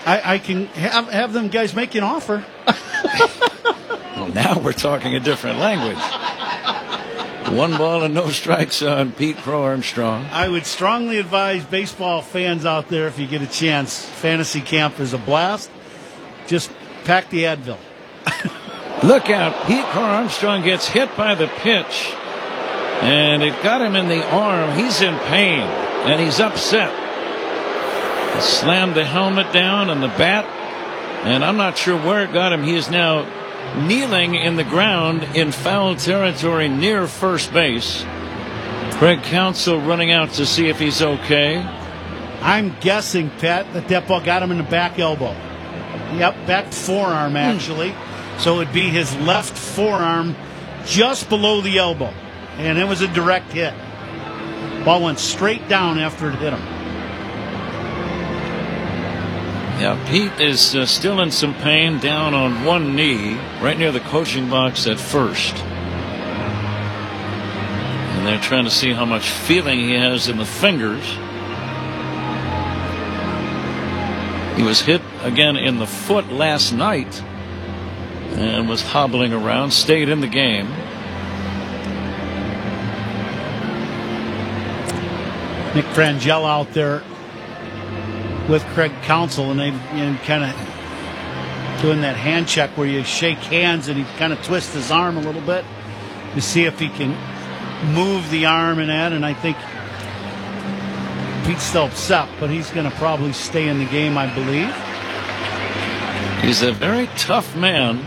I can have them guys make an offer. Well, now we're talking a different language. 1 ball and no strikes on Pete Crow Armstrong. I would strongly advise baseball fans out there, if you get a chance, fantasy camp is a blast. Just pack the Advil. Look out. Pete Crow Armstrong gets hit by the pitch, and it got him in the arm. He's in pain, and he's upset. He slammed the helmet down and the bat, and I'm not sure where it got him. He is now kneeling in the ground in foul territory near first base. Craig Counsell running out to see if he's okay. I'm guessing, Pat, that ball got him in the back elbow. Yep, back forearm, actually. So it would be his left forearm just below the elbow. And it was a direct hit. Ball went straight down after it hit him. Yeah, Pete is still in some pain, down on one knee, right near the coaching box at first. And they're trying to see how much feeling he has in the fingers. He was hit again in the foot last night and was hobbling around, stayed in the game. Nick Frangella out there with Craig Counsell, and they kind of doing that hand check where you shake hands and he kind of twists his arm a little bit to see if he can move the arm and that. And I think Pete's still upset, but he's going to probably stay in the game, I believe. He's a very tough man.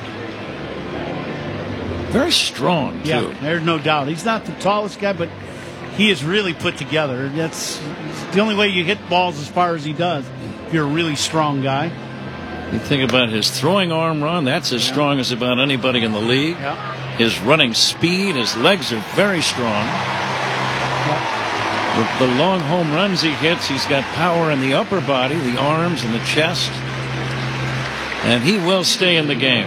Very strong, too. Yeah, there's no doubt. He's not the tallest guy, but he is really put together. That's the only way you hit balls as far as he does, if you're a really strong guy. You think about his throwing arm run, that's as strong as about anybody in the league. Yeah. His running speed, his legs are very strong. Yeah. The long home runs he hits, he's got power in the upper body, the arms and the chest. And he will stay in the game.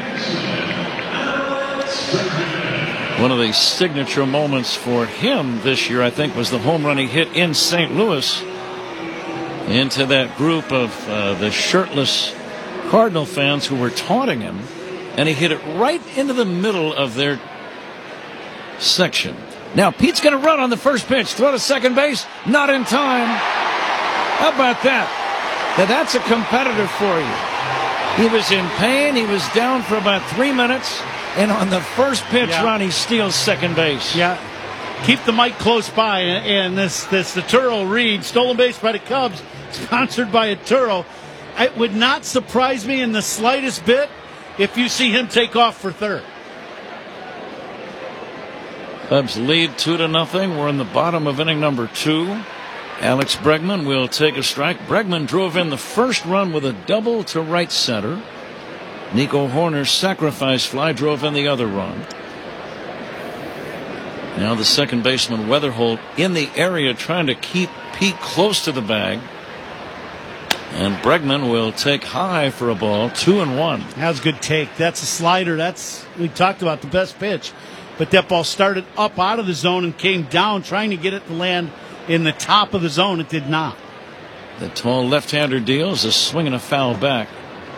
One of the signature moments for him this year, I think, was the home run he hit in St. Louis into that group of the shirtless Cardinal fans who were taunting him, and he hit it right into the middle of their section. Now Pete's going to run on the first pitch, throw to second base, not in time. How about that? Now that's a competitor for you. He was in pain. He was down for about 3 minutes. And on the first pitch run, he steals second base. Yeah. Keep the mic close by. And this the Turo read, stolen base by the Cubs, sponsored by a Turo. It would not surprise me in the slightest bit if you see him take off for third. Cubs lead 2-0. We're in the bottom of inning number 2. Alex Bregman will take a strike. Bregman drove in the first run with a double to right center. Nico Hoerner's sacrifice fly drove in the other run. Now the second baseman Weatherholt in the area trying to keep Pete close to the bag. And Bregman will take high for a ball, 2-1. That was a good take. That's a slider. We talked about the best pitch. But that ball started up out of the zone and came down trying to get it to land in the top of the zone. It did not. The tall left-hander deals a swing and a foul back.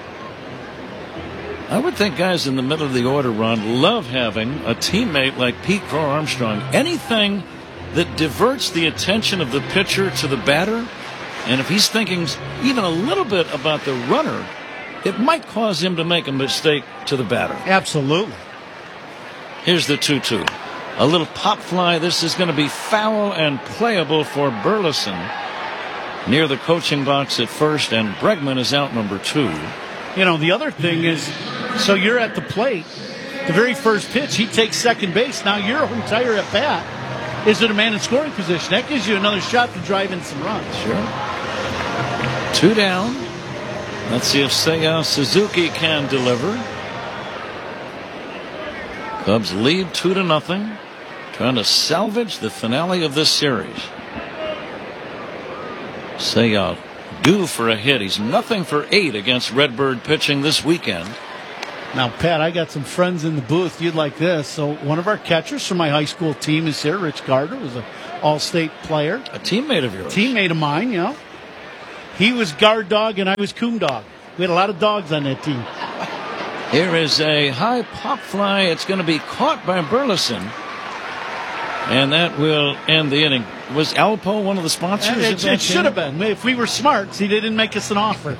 I would think guys in the middle of the order, Ron, love having a teammate like Pete Crow Armstrong. Anything that diverts the attention of the pitcher to the batter, and if he's thinking even a little bit about the runner, it might cause him to make a mistake to the batter. Absolutely. Here's the 2-2. A little pop fly. This is going to be foul and playable for Burleson near the coaching box at first, and Bregman is out number 2. You know, the other thing is, so you're at the plate. The very first pitch, he takes second base. Now your entire at bat is in a man in scoring position. That gives you another shot to drive in some runs. Sure. 2 down. Let's see if Seiya Suzuki can deliver. Cubs lead 2-0. Trying to salvage the finale of this series. Seiya due for a hit. He's 0-for-8 against Redbird pitching this weekend. Now, Pat, I got some friends in the booth. You'd like this. So one of our catchers from my high school team is here. Rich Gardner was an all-state player. A teammate of yours. Teammate of mine, He was guard dog and I was coon dog. We had a lot of dogs on that team. Here is a high pop fly. It's going to be caught by Burleson. And that will end the inning. Was Alpo one of the sponsors? It should have been. If we were smart, see, they didn't make us an offer.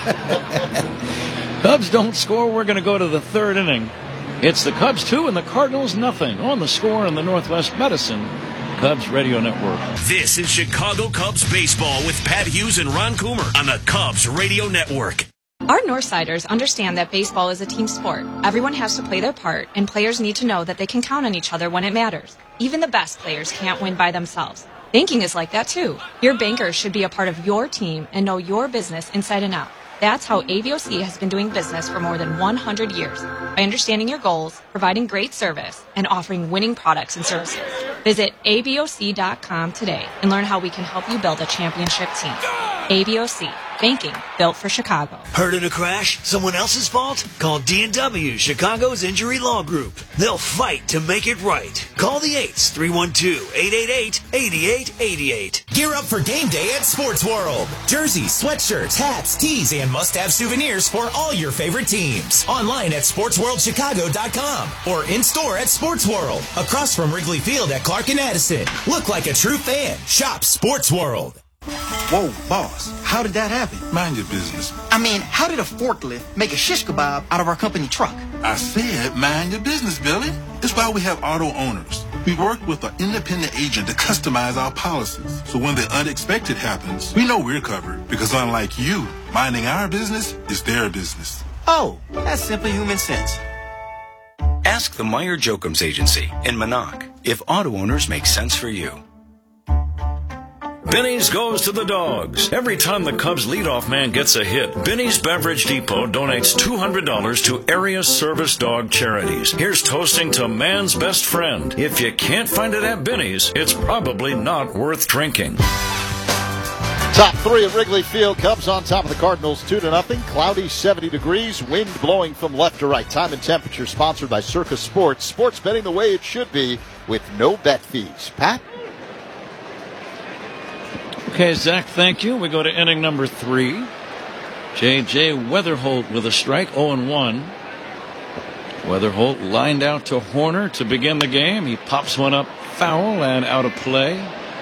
Cubs don't score. We're going to go to the third inning. It's the Cubs 2 and the Cardinals nothing. On the score in the Northwest Medicine Cubs Radio Network. This is Chicago Cubs baseball with Pat Hughes and Ron Coomer on the Cubs Radio Network. Our Northsiders understand that baseball is a team sport. Everyone has to play their part, and players need to know that they can count on each other when it matters. Even the best players can't win by themselves. Banking is like that too. Your bankers should be a part of your team and know your business inside and out. That's how ABOC has been doing business for more than 100 years, by understanding your goals, providing great service, and offering winning products and services. Visit ABOC.com today and learn how we can help you build a championship team. ABOC, banking built for Chicago. Heard in a crash? Someone else's fault? Call D&W, Chicago's injury law group. They'll fight to make it right. Call the 8s, 312-888-8888. Gear up for game day at Sports World. Jerseys, sweatshirts, hats, tees, and must-have souvenirs for all your favorite teams. Online at sportsworldchicago.com or in-store at Sports World, across from Wrigley Field at Clark and Addison. Look like a true fan. Shop Sports World. Whoa, boss, how did that happen? Mind your business. I mean, how did a forklift make a shish kebab out of our company truck? I said mind your business, Billy. It's why we have auto owners. We work with an independent agent to customize our policies. So when the unexpected happens, we know we're covered. Because unlike you, minding our business is their business. Oh, that's simply human sense. Ask the Meyer Jokums Agency in Monac if auto owners make sense for you. Benny's goes to the dogs. Every time the Cubs leadoff man gets a hit, Benny's Beverage Depot donates $200 to area service dog charities. Here's toasting to man's best friend. If you can't find it at Benny's, it's probably not worth drinking. Top three at Wrigley Field. Cubs on top of the Cardinals 2-0. Cloudy, 70 degrees. Wind blowing from left to right. Time and temperature sponsored by Circus Sports. Sports betting the way it should be with no bet fees. Pat? Okay, Zach, thank you. We go to inning number 3. J.J. Weatherholt with a strike, 0-1. Weatherholt lined out to Horner to begin the game. He pops one up foul and out of play.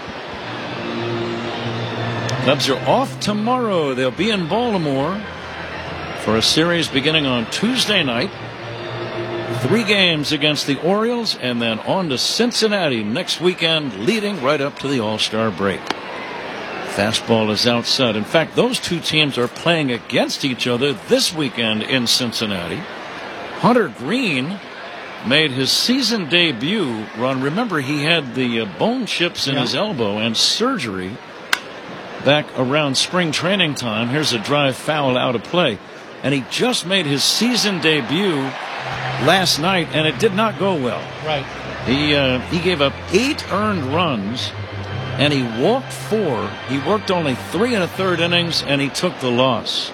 Cubs are off tomorrow. They'll be in Baltimore for a series beginning on Tuesday night. 3 games against the Orioles and then on to Cincinnati next weekend, leading right up to the All-Star break. Fastball is outside. In fact, those two teams are playing against each other this weekend in Cincinnati. Hunter Green made his season debut. Ron, remember he had the bone chips in his elbow and surgery back around spring training time. Here's a drive foul out of play. And he just made his season debut last night, and it did not go well. Right. He gave up 8 earned runs, and he walked 4. He worked only 3 1/3 innings, and he took the loss.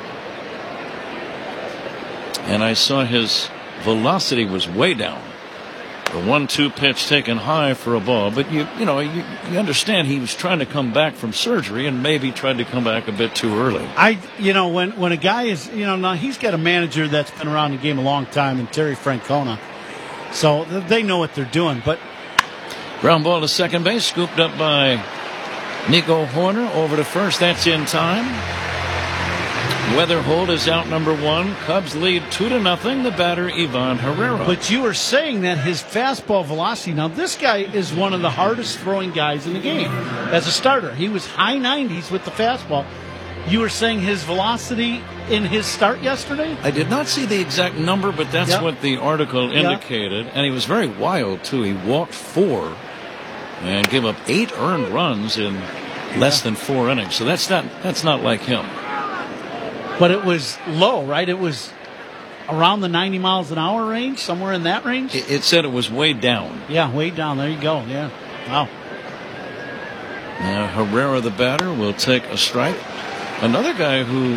And I saw his velocity was way down. The 1-2 pitch taken high for a ball, but you understand he was trying to come back from surgery and maybe tried to come back a bit too early. When a guy is, now he's got a manager that's been around the game a long time, and Terry Francona, so they know what they're doing. But ground ball to second base, scooped up by Nico Horner over to first. That's in time. Weatherholt is out number 1. Cubs lead 2-0. The batter, Ivan Herrera. But you were saying that his fastball velocity. Now, this guy is one of the hardest throwing guys in the game as a starter. He was high 90s with the fastball. You were saying his velocity in his start yesterday? I did not see the exact number, but that's what the article indicated. And he was very wild, too. He walked 4 and gave up 8 earned runs in less than 4 innings. So that's not like him. But it was low, right? It was around the 90 miles an hour range, somewhere in that range? It said it was way down. Yeah, way down. There you go. Yeah. Wow. Now Herrera, the batter, will take a strike. Another guy who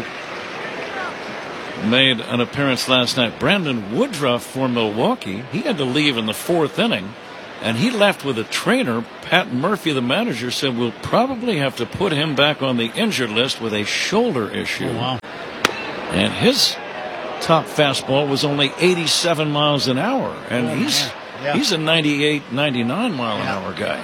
made an appearance last night, Brandon Woodruff for Milwaukee. He had to leave in the 4th inning And he left with a trainer. Pat Murphy, the manager, said we'll probably have to put him back on the injured list with a shoulder issue. Oh, wow. And his top fastball was only 87 miles an hour. And he's a 98, 99 mile an hour guy.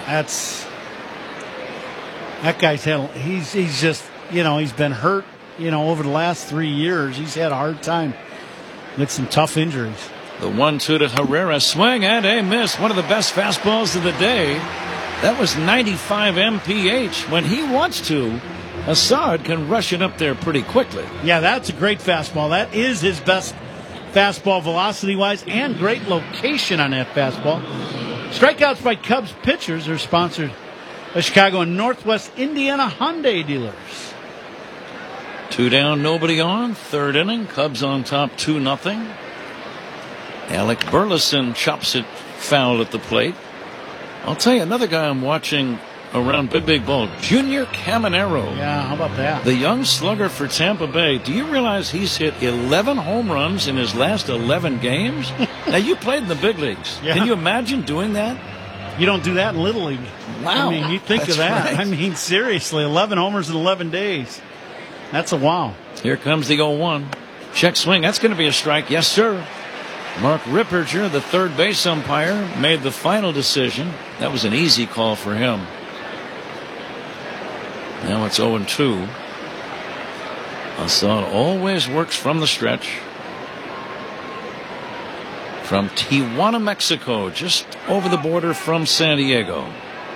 That guy's he's just, he's been hurt, over the last 3 years. He's had a hard time with some tough injuries. The 1-2 to Herrera, swing and a miss. One of the best fastballs of the day. That was 95 mph. When he wants to, Assad can rush it up there pretty quickly. Yeah, that's a great fastball. That is his best fastball velocity-wise, and great location on that fastball. Strikeouts by Cubs pitchers are sponsored by Chicago and Northwest Indiana Hyundai dealers. 2 down, nobody on. Third inning, Cubs on top 2-0. Alec Burleson chops it foul at the plate. I'll tell you another guy I'm watching around Big Ball, Junior Caminero. Yeah, how about that? The young slugger for Tampa Bay. Do you realize he's hit 11 home runs in his last 11 games? Now, you played in the big leagues. Yeah. Can you imagine doing that? You don't do that in Little League. Wow. I mean, you think That's of that. right. I mean, seriously, 11 homers in 11 days. That's a wow. Here comes the 0-1. Check swing. That's going to be a strike. Yes, sir. Mark Ripperger, the third base umpire, made the final decision. That was an easy call for him. Now it's 0-2. Assad always works from the stretch. From Tijuana, Mexico, just over the border from San Diego.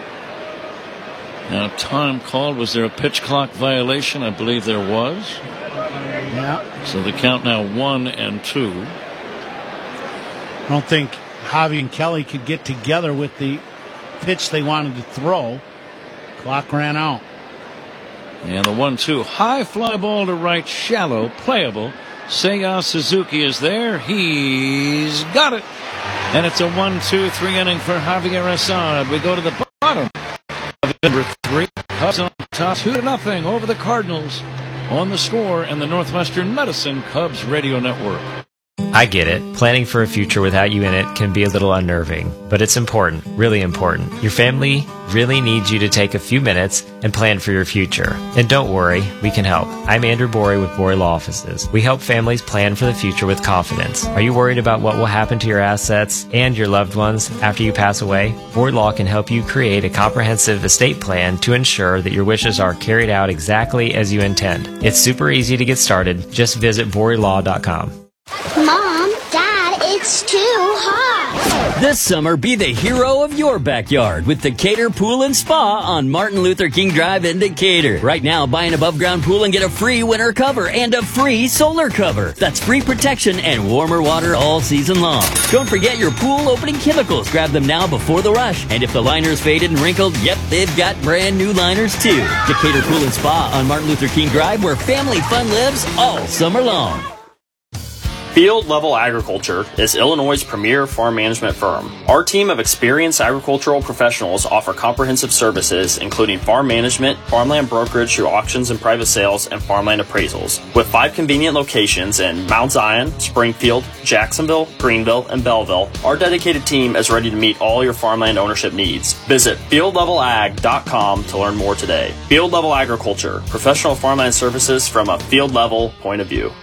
Now, time called. Was there a pitch clock violation? I believe there was. Yeah. So the count now 1-2. I don't think Javi and Kelly could get together with the pitch they wanted to throw. Clock ran out. And the 1-2. High fly ball to right, shallow, playable. Seiya Suzuki is there. He's got it. And it's a 1-2-3 inning for Javier Assad. We go to the bottom of number 3. Cubs on top 2-0 over the Cardinals on the score and the Northwestern Medicine Cubs Radio Network. I get it. Planning for a future without you in it can be a little unnerving, but it's important, really important. Your family really needs you to take a few minutes and plan for your future. And don't worry, we can help. I'm Andrew Borey with Borey Law Offices. We help families plan for the future with confidence. Are you worried about what will happen to your assets and your loved ones after you pass away? Borey Law can help you create a comprehensive estate plan to ensure that your wishes are carried out exactly as you intend. It's super easy to get started. Just visit BoreyLaw.com. Mom, Dad, it's too hot. This summer, be the hero of your backyard with Decatur Pool and Spa on Martin Luther King Drive in Decatur. Right now, buy an above-ground pool and get a free winter cover and a free solar cover. That's free protection and warmer water all season long. Don't forget your pool opening chemicals. Grab them now before the rush. And if the liner's faded and wrinkled, yep, they've got brand new liners too. Decatur Pool and Spa on Martin Luther King Drive, where family fun lives all summer long. Field Level Agriculture is Illinois' premier farm management firm. Our team of experienced agricultural professionals offer comprehensive services including farm management, farmland brokerage through auctions and private sales, and farmland appraisals. With 5 convenient locations in Mount Zion, Springfield, Jacksonville, Greenville, and Belleville, our dedicated team is ready to meet all your farmland ownership needs. Visit fieldlevelag.com to learn more today. Field Level Agriculture, professional farmland services from a field level point of view.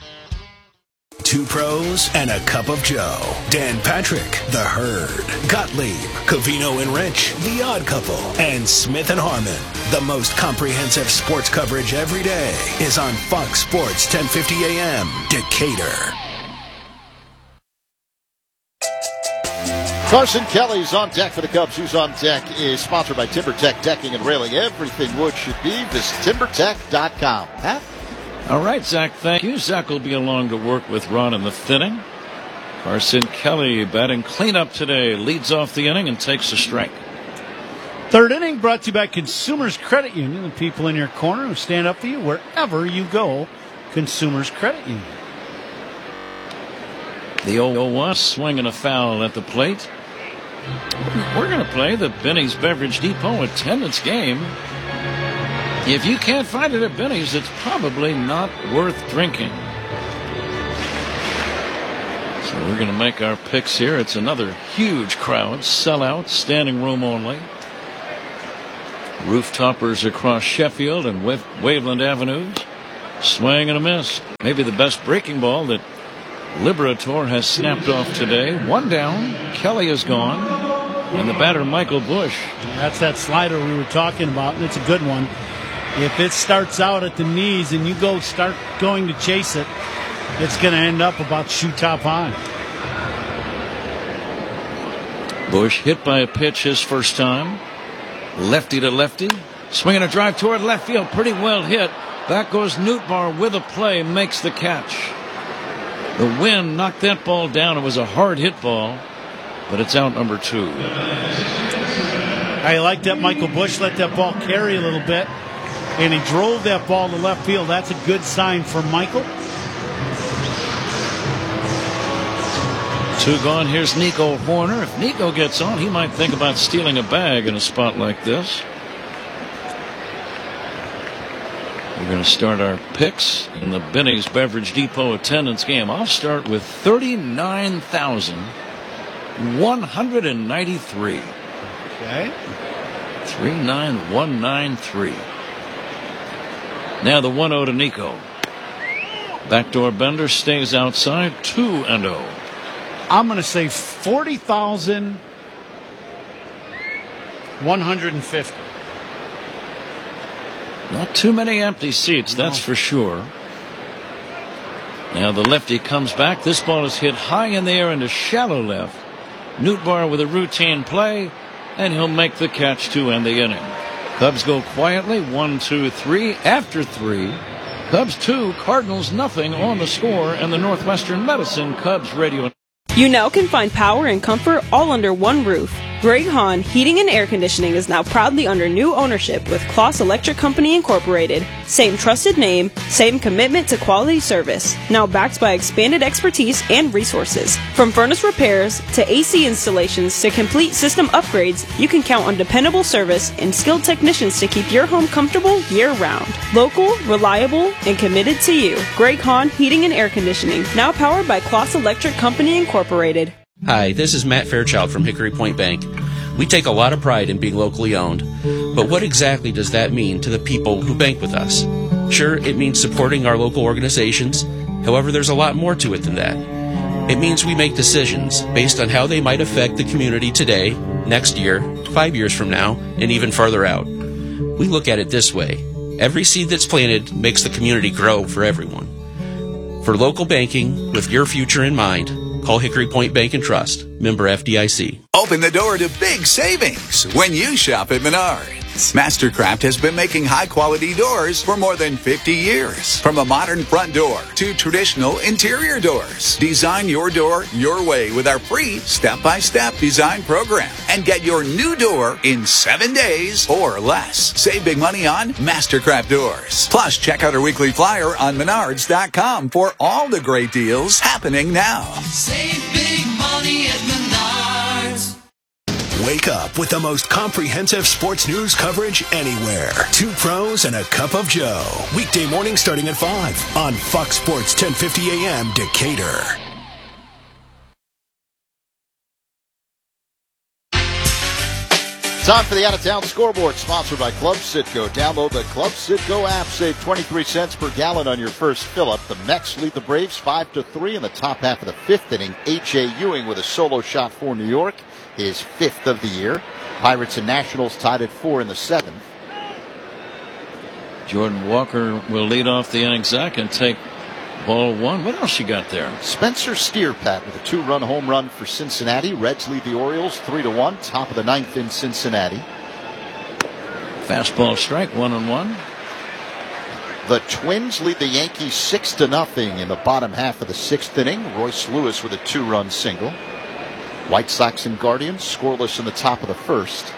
2 pros and a cup of Joe. Dan Patrick, The Herd, Gottlieb, Covino and Rich, The Odd Couple, and Smith and Harmon. The most comprehensive sports coverage every day is on Fox Sports 1050 AM, Decatur. Carson Kelly's on deck for the Cubs. Who's on deck is sponsored by TimberTech Decking and Railing. Everything wood should be. Visit TimberTech.com. Pat? All right, Zach, thank you. Zach will be along to work with Ron in the thinning. Carson Kelly batting cleanup today, leads off the inning and takes a strike. Third inning brought to you by Consumers Credit Union, the people in your corner who stand up for you wherever you go. Consumers Credit Union. The 0-1 swing and a foul at the plate. We're going to play the Benny's Beverage Depot attendance game. If you can't find it at Benny's, it's probably not worth drinking. So we're going to make our picks here. It's another huge crowd, sellout, standing room only. Rooftoppers across Sheffield and Waveland Avenues. Swing and a miss. Maybe the best breaking ball that Liberator has snapped off today. One down. Kelly is gone. And the batter, Michael Bush. That's that slider we were talking about, and it's a good one. If it starts out at the knees and you start going to chase it, it's going to end up about shoe top high. Bush hit by a pitch his first time. Lefty to lefty. Swinging a drive toward left field. Pretty well hit. Back goes Nootbaar with a play. Makes the catch. The wind knocked that ball down. It was a hard hit ball, but it's out number 2. I like that Michael Bush let that ball carry a little bit, and he drove that ball to left field. That's a good sign for Michael. 2 gone. Here's Nico Horner. If Nico gets on, he might think about stealing a bag in a spot like this. We're going to start our picks in the Benny's Beverage Depot attendance game. I'll start with 39,193. Okay. 39193. Now the 1-0 to Nico. Backdoor bender stays outside. 2-0. I'm going to say 40,150. Not too many empty seats, that's for sure. Now the lefty comes back. This ball is hit high in the air into shallow left. Nootbaar with a routine play, and he'll make the catch to end the inning. Cubs go quietly, 1-2-3. After 3, Cubs 2, Cardinals nothing on the score, and the Northwestern Medicine Cubs radio. You now can find power and comfort all under one roof. Greg Hahn Heating and Air Conditioning is now proudly under new ownership with Kloss Electric Company Incorporated. Same trusted name, same commitment to quality service. Now backed by expanded expertise and resources. From furnace repairs to AC installations to complete system upgrades, you can count on dependable service and skilled technicians to keep your home comfortable year-round. Local, reliable, and committed to you. Greg Hahn Heating and Air Conditioning, now powered by Kloss Electric Company Incorporated. Hi, this is Matt Fairchild from Hickory Point Bank. We take a lot of pride in being locally owned, but what exactly does that mean to the people who bank with us? Sure, it means supporting our local organizations. However, there's a lot more to it than that. It means we make decisions based on how they might affect the community today, next year, 5 years from now, and even farther out. We look at it this way. Every seed that's planted makes the community grow for everyone. For local banking, with your future in mind, call Hickory Point Bank and Trust, member FDIC. Open the door to big savings when you shop at Menards. Mastercraft has been making high-quality doors for more than 50 years. From a modern front door to traditional interior doors. Design your door your way with our free step-by-step design program. And get your new door in 7 days or less. Save big money on Mastercraft doors. Plus, check out our weekly flyer on Menards.com for all the great deals happening now. Save big money at Menards. Wake up with the most comprehensive sports news coverage anywhere. 2 pros and a cup of Joe. Weekday morning starting at 5 on Fox Sports 1050 AM Decatur. Time for the out-of-town scoreboard, sponsored by Club Citgo. Download the Club Citgo app. Save 23 cents per gallon on your first fill-up. The Mets lead the Braves 5-3 in the top half of the 5th inning. A.J. Ewing with a solo shot for New York, his 5th of the year. Pirates and Nationals tied at 4 in the 7th. Jordan Walker will lead off the inning, Zach, and take ball 1. What else you got there? Spencer Steer, Pat, with a 2-run home run for Cincinnati. Reds lead the Orioles 3-1. Top of the 9th in Cincinnati. Fastball strike, 1-1. The Twins lead the Yankees 6-0 in the bottom half of the 6th inning. Royce Lewis with a 2-run single. White Sox and Guardians scoreless in the top of the 1st.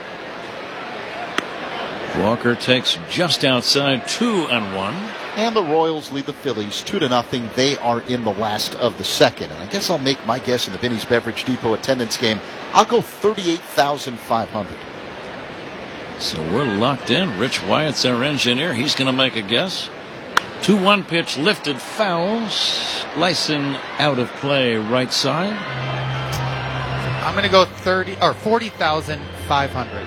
Walker takes just outside, 2-1. And the Royals lead the Phillies 2-0. They are in the last of the 2nd. And I guess I'll make my guess in the Benny's Beverage Depot attendance game. I'll go 38,500. So we're locked in. Rich Wyatt's our engineer. He's going to make a guess. 2-1 pitch lifted foul. Slicing out of play right side. I'm going to go 40,500.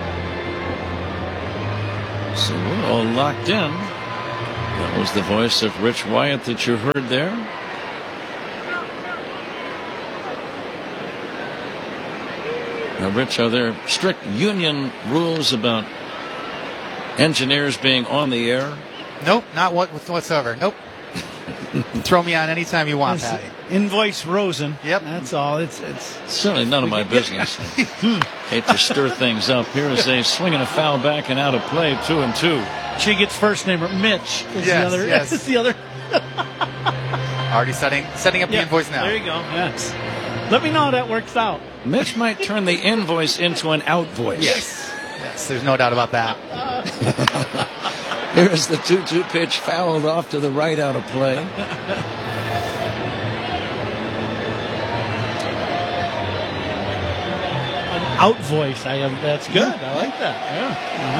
So we're all locked in. That was the voice of Rich Wyatt that you heard there. Now, Rich, are there strict union rules about engineers being on the air? Nope, not whatsoever. Nope. Throw me on anytime you want, Patty. Invoice Rosen. Yep. That's all. It's certainly none of my business. Hate to stir things up. Here is a swinging a foul back and out of play, 2-2. She gets first name. Mitch is yes, the other. Yes. Is the other. Already setting up the invoice now. There you go. Yes. Let me know how that works out. Mitch might turn the invoice into an out voice. Yes. Yes, there's no doubt about that. Here's the 2-2 pitch fouled off to the right out of play. An out voice. That's good. I like that. Yeah.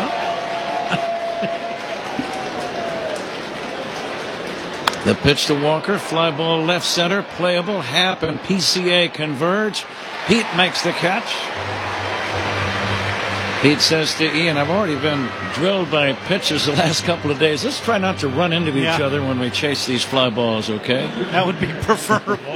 The pitch to Walker, fly ball left center, playable. Happ and PCA converge. Pete makes the catch. Pete says to Ian, I've already been drilled by pitchers the last couple of days. Let's try not to run into each other when we chase these fly balls, okay? That would be preferable.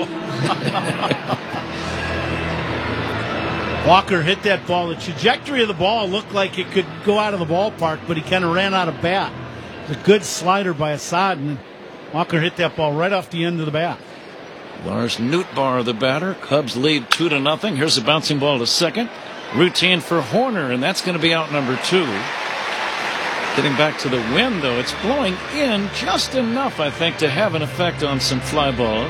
Walker hit that ball. The trajectory of the ball looked like it could go out of the ballpark, but he kind of ran out of bat. It was a good slider by Assad, and Walker hit that ball right off the end of the bat. Lars Nootbaar, the batter. Cubs lead 2-0. Here's a bouncing ball to second. Routine for Horner, and that's going to be out number 2. Getting back to the wind, though, it's blowing in just enough, I think, to have an effect on some fly balls.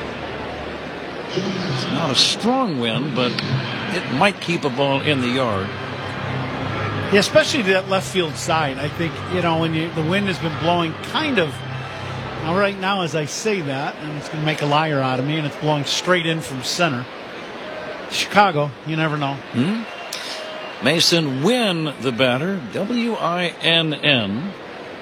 It's not a strong wind, but it might keep a ball in the yard. Yeah, especially to that left field side. I think, when the wind has been blowing kind of. Now, right now, as I say that, and it's going to make a liar out of me, and it's blowing straight in from center. Chicago, you never know. Mason Winn, the batter, W-I-N-N.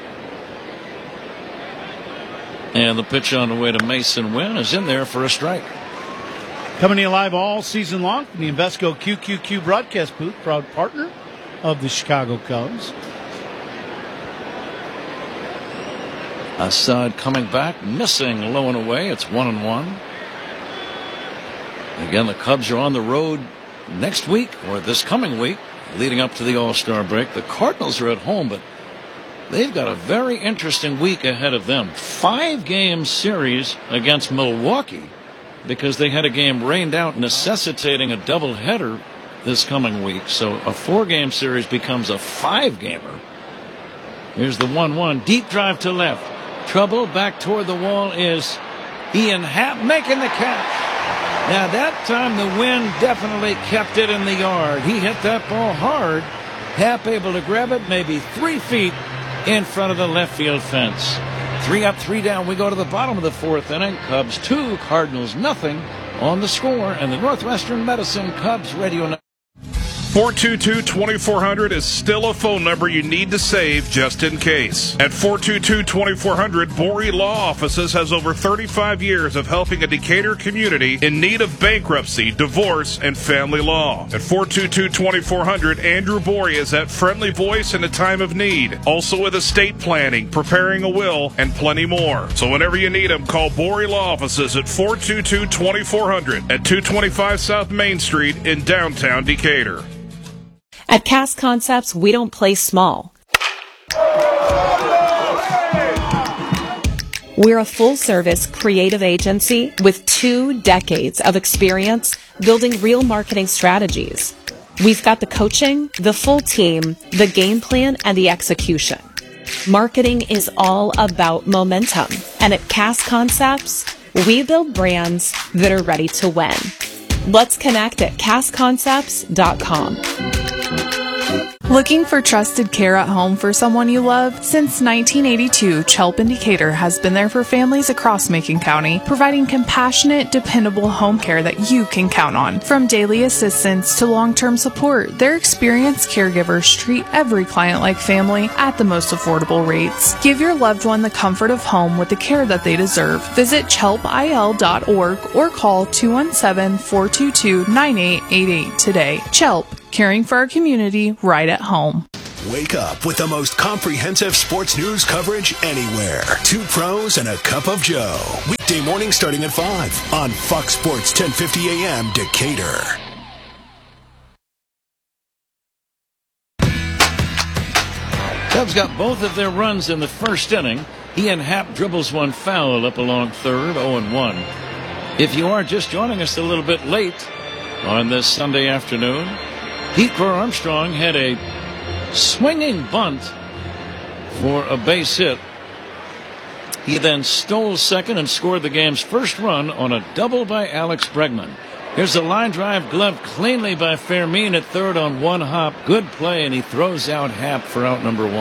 And the pitch on the way to Mason Winn is in there for a strike. Coming to you live all season long from the Invesco QQQ broadcast booth, proud partner of the Chicago Cubs. Assad coming back, missing low and away. It's 1-1. Again, the Cubs are on the road next week, or this coming week, leading up to the All-Star break. The Cardinals are at home, but they've got a very interesting week ahead of them. 5-game series against Milwaukee, because they had a game rained out necessitating a doubleheader this coming week. So a 4-game series becomes a 5-gamer. Here's the 1-1. Deep drive to left. Trouble back toward the wall is Ian Happ making the catch. Now, that time the wind definitely kept it in the yard. He hit that ball hard. Happ able to grab it maybe 3 feet in front of the left field fence. 3 up, 3 down. We go to the bottom of the 4th inning. Cubs 2, Cardinals nothing on the score. And the Northwestern Medicine Cubs Radio. 422-2400 is still a phone number you need to save just in case. At 422-2400, Borey Law Offices has over 35 years of helping a Decatur community in need of bankruptcy, divorce, and family law. At 422-2400, Andrew Borey is that friendly voice in a time of need. Also with estate planning, preparing a will, and plenty more. So whenever you need him, call Borey Law Offices at 422-2400 at 225 South Main Street in downtown Decatur. At Cast Concepts, we don't play small. We're a full-service creative agency with 2 decades of experience building real marketing strategies. We've got the coaching, the full team, the game plan, and the execution. Marketing is all about momentum. And at Cast Concepts, we build brands that are ready to win. Let's connect at castconcepts.com. Looking for trusted care at home for someone you love? Since 1982, Chelp in Decatur has been there for families across Macon County, providing compassionate, dependable home care that you can count on. From daily assistance to long-term support, their experienced caregivers treat every client like family at the most affordable rates. Give your loved one the comfort of home with the care that they deserve. Visit chelpil.org or call 217-422-9888 today. Chelp, caring for our community right at home. Wake up with the most comprehensive sports news coverage anywhere. 2 pros and a cup of Joe. Weekday morning starting at 5 on Fox Sports 1050 AM Decatur. Cubs got both of their runs in the first inning. Ian Happ dribbles one foul up along third, 0-1. If you are just joining us a little bit late on this Sunday afternoon, Pete Crow Armstrong had a swinging bunt for a base hit. He then stole second and scored the game's first run on a double by Alex Bregman. Here's a line drive gloved cleanly by Fermin at third on one hop. Good play, and he throws out Happ for out number 1.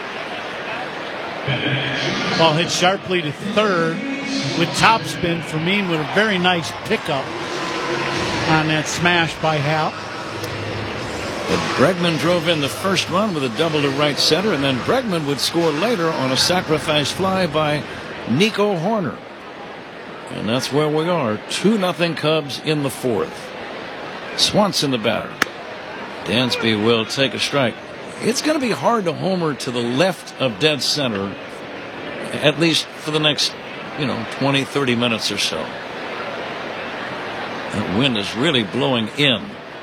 Ball hit sharply to third with topspin. Fermin with a very nice pickup on that smash by Happ. But Bregman drove in the first run with a double to right center, and then Bregman would score later on a sacrifice fly by Nico Horner. And that's where we are. 2-0 Cubs in the fourth. Swanson the batter. Dansby will take a strike. It's going to be hard to homer to the left of dead center, at least for the next, 20, 30 minutes or so. That wind is really blowing in.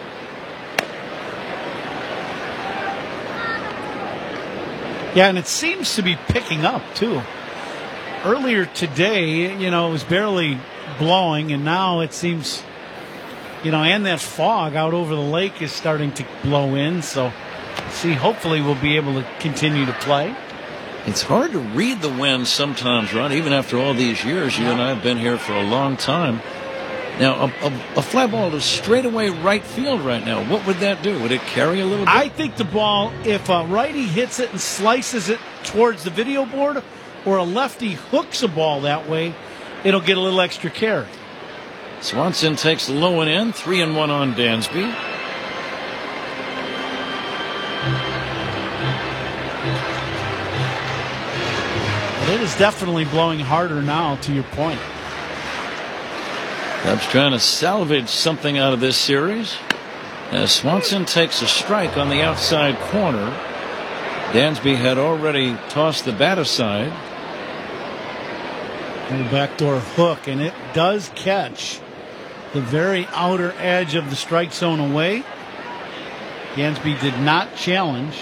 Yeah, and it seems to be picking up, too. Earlier today, it was barely blowing, and now it seems, and that fog out over the lake is starting to blow in. So, hopefully we'll be able to continue to play. It's hard to read the wind sometimes, Ron, even after all these years. You and I have been here for a long time. Now, a fly ball to straightaway right field right now, what would that do? Would it carry a little bit? I think the ball, if a righty hits it and slices it towards the video board, or a lefty hooks a ball that way, it'll get a little extra carry. Swanson takes the low one in, 3-1 on Dansby. It is definitely blowing harder now, to your point. Cubs trying to salvage something out of this series as Swanson takes a strike on the outside corner. Dansby had already tossed the bat aside. And backdoor hook, and it does catch the very outer edge of the strike zone away. Dansby did not challenge.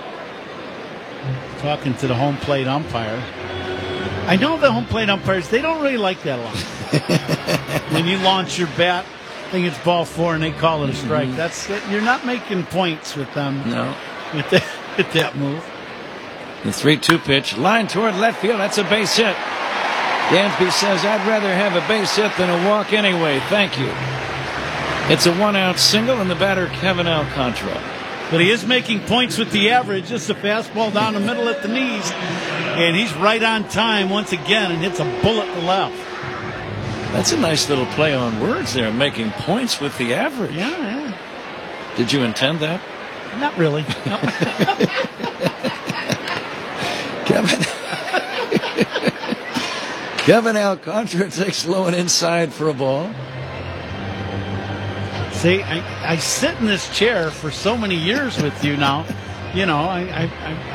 Talking to the home plate umpire. I know the home plate umpires, they don't really like that a lot. When you launch your bat, I think it's ball 4 and they call it a strike. That's it. You're not making points with them. No. With that move. The 3-2 pitch, line toward left field. That's a base hit. Dansby says, I'd rather have a base hit than a walk anyway. Thank you. It's a 1-out single, and the batter, Kevin Alcantara. But he is making points with the average. Just a fastball down the middle at the knees. And he's right on time once again and hits a bullet to left. That's a nice little play on words there, making points with the average. Yeah. Did you intend that? Not really. No. Kevin Alcantara takes low and inside for a ball. See, I sit in this chair for so many years with you now. The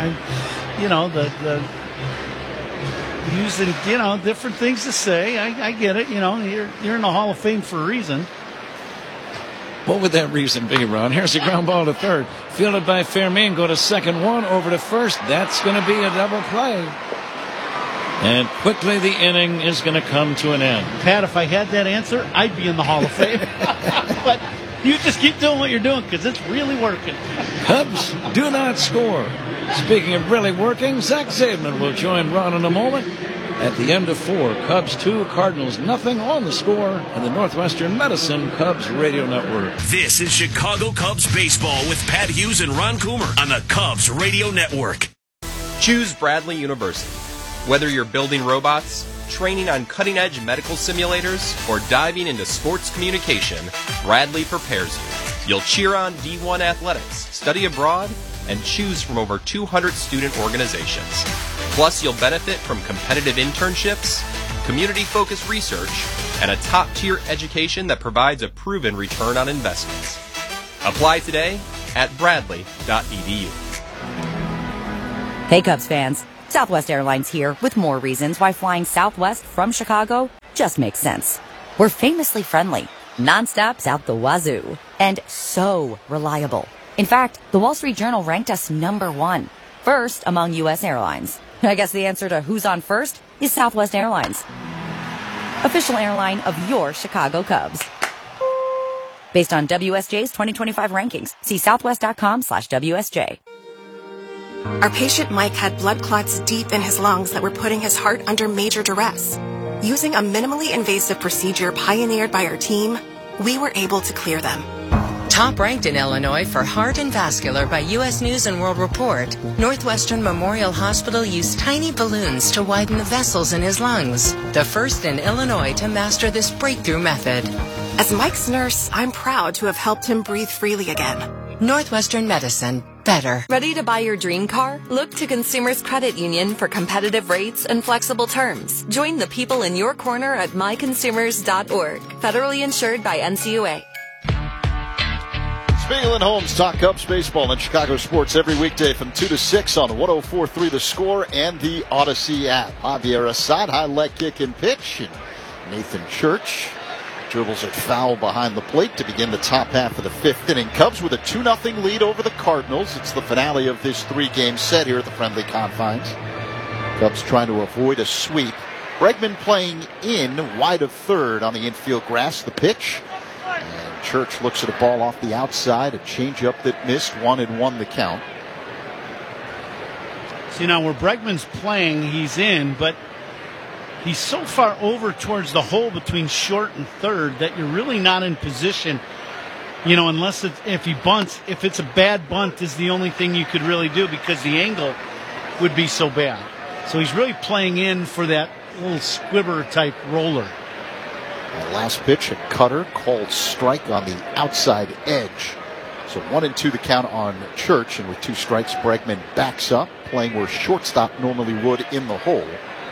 using, different things to say. I get it. You're in the Hall of Fame for a reason. What would that reason be, Ron? Here's a ground ball to third. Fielded by Fermin. Go to second, 1 over to first. That's going to be a double play. And quickly the inning is going to come to an end. Pat, if I had that answer, I'd be in the Hall of Fame. But you just keep doing what you're doing because it's really working. Cubs do not score. Speaking of really working, Zach Zaidman will join Ron in a moment at the end of 4. Cubs 2, Cardinals nothing on the score, and the Northwestern Medicine Cubs Radio Network. This is Chicago Cubs baseball with Pat Hughes and Ron Coomer on the Cubs Radio Network. Choose Bradley University. Whether you're building robots, training on cutting-edge medical simulators, or diving into sports communication, Bradley prepares you. You'll cheer on D1 athletics, study abroad, and choose from over 200 student organizations. Plus, you'll benefit from competitive internships, community-focused research, and a top-tier education that provides a proven return on investments. Apply today at bradley.edu. Hey Cubs fans, Southwest Airlines here with more reasons why flying Southwest from Chicago just makes sense. We're famously friendly, non-stops out the wazoo, and so reliable. In fact, the Wall Street Journal ranked us #1, first among U.S. airlines. I guess the answer to who's on first is Southwest Airlines, official airline of your Chicago Cubs. Based on WSJ's 2025 rankings, see southwest.com/WSJ. Our patient Mike had blood clots deep in his lungs that were putting his heart under major duress. Using a minimally invasive procedure pioneered by our team, we were able to clear them. Top ranked in Illinois for heart and vascular by U.S. News and World Report, Northwestern Memorial Hospital used tiny balloons to widen the vessels in his lungs, the first in Illinois to master this breakthrough method. As Mike's nurse, I'm proud to have helped him breathe freely again. Northwestern Medicine. Better. Ready to buy your dream car? Look to Consumers Credit Union for competitive rates and flexible terms. Join the people in your corner at myconsumers.org. Federally insured by NCUA. Spiegel and Holmes talk Cubs baseball in Chicago sports every weekday from 2 to 6 on 104.3 The Score and the Odyssey app. Javier Assad, high leg kick and pitch. And Nathan Church dribbles it foul behind the plate to begin the top half of the 5th inning. Cubs with a 2-0 lead over the Cardinals. It's the finale of this 3-game set here at the friendly confines. Cubs trying to avoid a sweep. Bregman playing in wide of third on the infield grass. The pitch. And Church looks at a ball off the outside. A changeup that missed. 1-1 the count. See, now where Bregman's playing, he's in, but he's so far over towards the hole between short and third that you're really not in position, unless if he bunts. If it's a bad bunt is the only thing you could really do because the angle would be so bad. So he's really playing in for that little squibber type roller. That last pitch, a cutter called strike on the outside edge. So 1-2 the count on Church, and with 2 strikes, Bregman backs up, playing where shortstop normally would in the hole.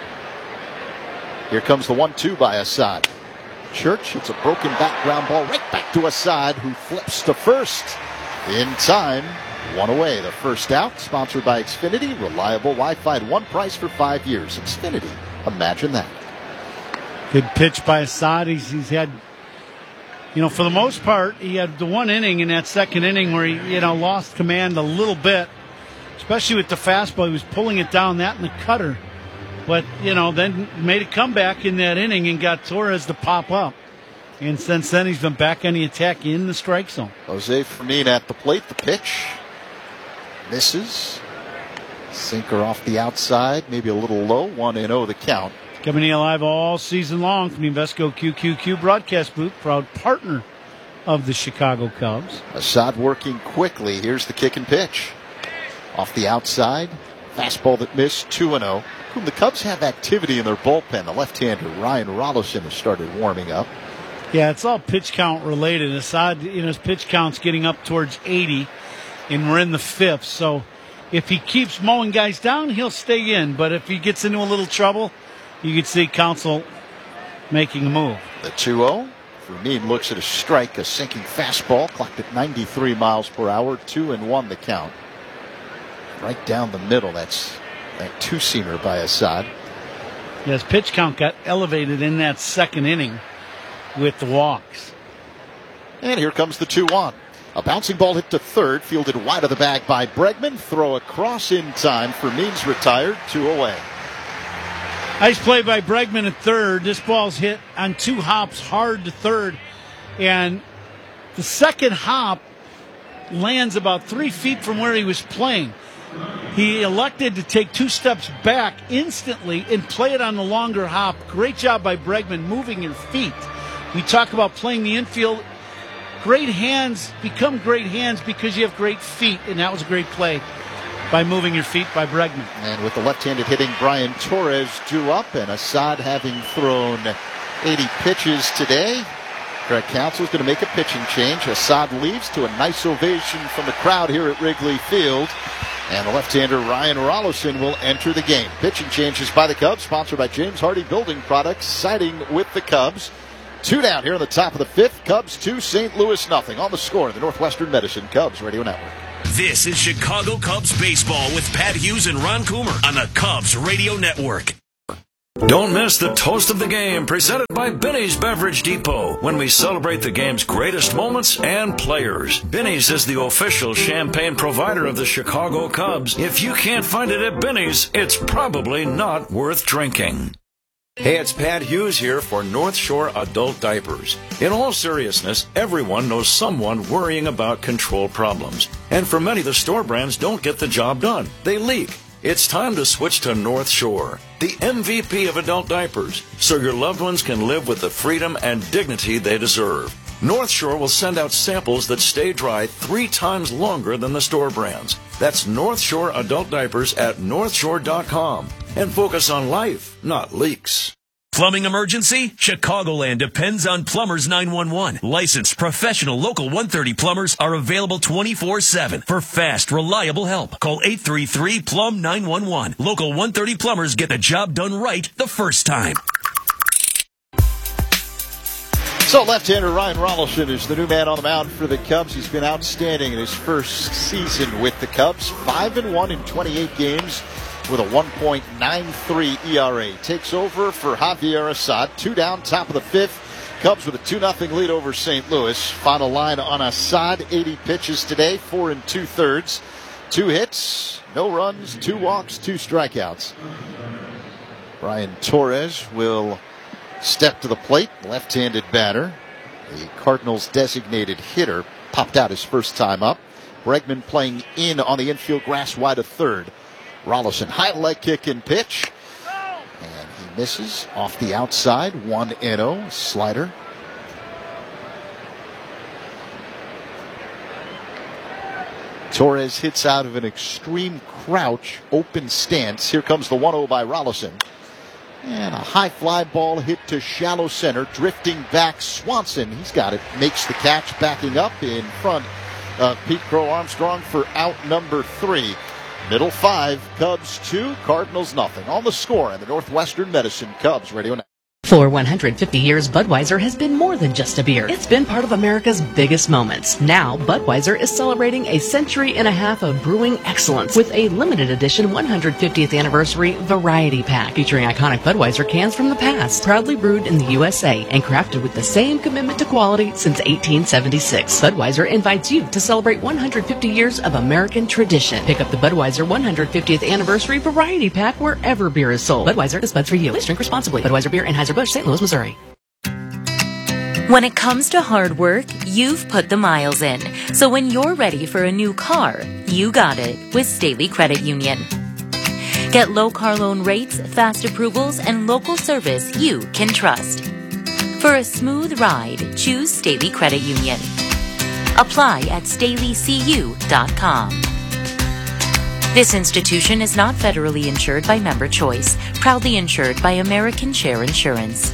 Here comes the 1-2 by Assad. Church, it's a broken back ground ball right back to Assad, who flips to first in time. 1 away, the first out, sponsored by Xfinity. Reliable Wi-Fi at one price for 5 years. Xfinity, imagine that. Good pitch by Assad. He's had, for the most part, he had the 1 inning in that second inning where he, lost command a little bit, especially with the fastball. He was pulling it down, that and the cutter. But, then made a comeback in that inning and got Torres to pop up. And since then, he's been back on the attack in the strike zone. Jose Fermin at the plate. The pitch misses. Sinker off the outside, maybe a little low. 1-0 the count. Coming to you live all season long from the Invesco QQQ broadcast booth, proud partner of the Chicago Cubs. Assad working quickly. Here's the kick and pitch. Off the outside. Fastball that missed. 2-0. The Cubs have activity in their bullpen. The left-hander Ryan Rollison has started warming up. Yeah, it's all pitch count related. Assad, his pitch count's getting up towards 80, and we're in the 5th. So if he keeps mowing guys down, he'll stay in. But if he gets into a little trouble, you could see Counsell making a move. The 2-0. Fermin looks at a strike, a sinking fastball, clocked at 93 miles per hour. 2-1 the count. Right down the middle. That's that 2-seamer by Assad. Yes, pitch count got elevated in that second inning with the walks. And here comes the 2-1. A bouncing ball hit to third, fielded wide of the bag by Bregman. Throw across in time. Fermin's retired. 2 away. Nice play by Bregman at third. This ball's hit on 2 hops hard to third. And the second hop lands about 3 feet from where he was playing. He elected to take 2 steps back instantly and play it on the longer hop. Great job by Bregman moving your feet. We talk about playing the infield. Great hands become great hands because you have great feet, and that was a great play by moving your feet by Bregman. And with the left-handed hitting, Brian Torres due up, and Assad having thrown 80 pitches today. Craig Counsell is going to make a pitching change. Assad leaves to a nice ovation from the crowd here at Wrigley Field. And the left-hander Ryan Rolison will enter the game. Pitching changes by the Cubs, sponsored by James Hardy Building Products, siding with the Cubs. 2 down here in the top of the 5th. Cubs 2, St. Louis nothing. On the score, the Northwestern Medicine Cubs Radio Network. This is Chicago Cubs baseball with Pat Hughes and Ron Coomer on the Cubs Radio Network. Don't miss the Toast of the Game, presented by Benny's Beverage Depot, when we celebrate the game's greatest moments and players. Benny's is the official champagne provider of the Chicago Cubs. If you can't find it at Benny's, it's probably not worth drinking. Hey, it's Pat Hughes here for North Shore Adult Diapers. In all seriousness, everyone knows someone worrying about control problems. And for many, the store brands don't get the job done. They leak. It's time to switch to North Shore, the MVP of adult diapers, so your loved ones can live with the freedom and dignity they deserve. North Shore will send out samples that stay dry 3 times longer than the store brands. That's North Shore Adult Diapers at northshore.com. And focus on life, not leaks. Plumbing emergency? Chicagoland depends on Plumbers 911. Licensed professional local 130 plumbers are available 24/7 for fast, reliable help. Call 833-PLUM-911. Local 130 plumbers get the job done right the first time. So left-hander Ryan Rolison is the new man on the mound for the Cubs. He's been outstanding in his first season with the Cubs. 5-1 in 28 games. With a 1.93 ERA. Takes over for Javier Assad. 2 down, top of the 5th. Cubs with a 2-0 lead over St. Louis. Final line on Assad. 80 pitches today, 4 2/3. 2 hits, no runs, 2 walks, 2 strikeouts. Brian Torres will step to the plate. Left-handed batter. The Cardinals' designated hitter popped out his first time up. Bregman playing in on the infield grass wide of third. Rolison, high leg kick and pitch. And he misses off the outside. 1-0. Slider. Torres hits out of an extreme crouch, open stance. Here comes the 1-0 by Rolison. And a high fly ball hit to shallow center. Drifting back, Swanson. He's got it. Makes the catch, backing up in front of Pete Crow Armstrong for out number 3. Middle 5, Cubs 2, Cardinals nothing. On the score in the Northwestern Medicine Cubs Radio Network. For 150 years, Budweiser has been more than just a beer. It's been part of America's biggest moments. Now, Budweiser is celebrating a century and a half of brewing excellence with a limited edition 150th anniversary variety pack featuring iconic Budweiser cans from the past, proudly brewed in the USA and crafted with the same commitment to quality since 1876. Budweiser invites you to celebrate 150 years of American tradition. Pick up the Budweiser 150th anniversary variety pack wherever beer is sold. Budweiser, this Bud's for you. Please drink responsibly. Budweiser Beer, Anheuser-Busch, St. Louis, Missouri. When it comes to hard work, you've put the miles in. So when you're ready for a new car, you got it with Staley Credit Union. Get low car loan rates, fast approvals, and local service you can trust. For a smooth ride, choose Staley Credit Union. Apply at StaleyCU.com. This institution is not federally insured by Member Choice, proudly insured by American Share Insurance.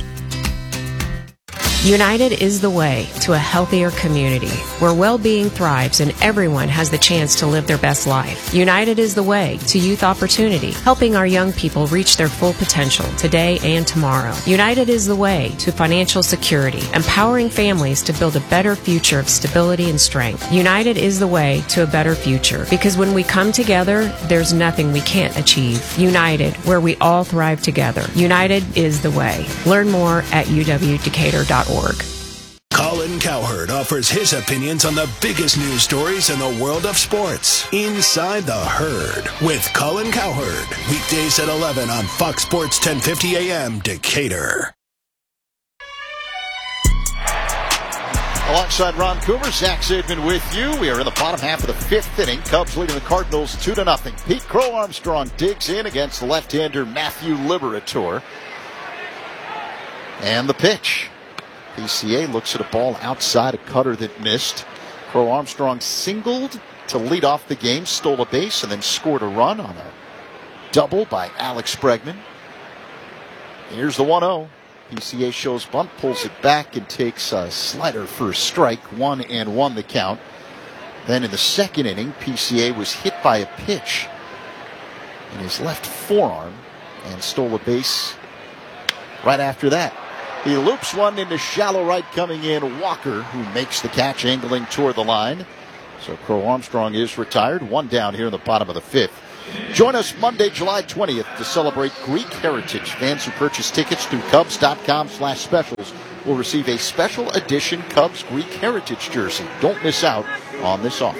United is the way to a healthier community where well-being thrives and everyone has the chance to live their best life. United is the way to youth opportunity, helping our young people reach their full potential today and tomorrow. United is the way to financial security, empowering families to build a better future of stability and strength. United is the way to a better future because when we come together, there's nothing we can't achieve. United, where we all thrive together. United is the way. Learn more at uwdecatur.org. Colin Cowherd offers his opinions on the biggest news stories in the world of sports. Inside the Herd with Colin Cowherd. Weekdays at 11 on Fox Sports 1050 AM Decatur. Alongside Ron Coomer, Zach Zaidman with you. We are in the bottom half of the fifth inning. Cubs leading the Cardinals 2-0. Pete Crow Armstrong digs in against the left-hander Matthew Liberatore. And the pitch. PCA looks at a ball outside, a cutter that missed. Crow Armstrong singled to lead off the game, stole a base, and then scored a run on a double by Alex Bregman. Here's the 1-0. PCA shows bunt, pulls it back, and takes a slider for a strike. 1-1 the count. Then in the second inning, PCA was hit by a pitch in his left forearm and stole a base right after that. He loops one into shallow right, coming in Walker, who makes the catch, angling toward the line. So Crow Armstrong is retired. One down here in the bottom of the fifth. Join us Monday, July 20th to celebrate Greek Heritage. Fans who purchase tickets through Cubs.com/specials will receive a special edition Cubs Greek Heritage jersey. Don't miss out on this offer.